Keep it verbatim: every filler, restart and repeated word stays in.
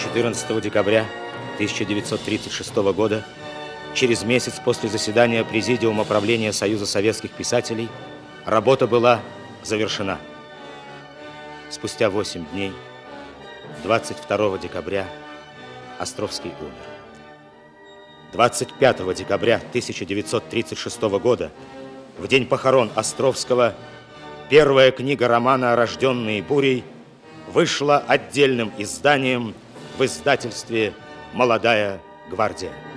четырнадцатого декабря тысяча девятьсот тридцать шестого года, через месяц после заседания Президиума правления Союза советских писателей, работа была завершена. Спустя восемь дней, двадцать второго декабря, Островский умер. двадцать пятого декабря тысяча девятьсот тридцать шестого года, в день похорон Островского, первая книга романа «Рожденные бурей» вышла отдельным изданием в издательстве «Молодая гвардия».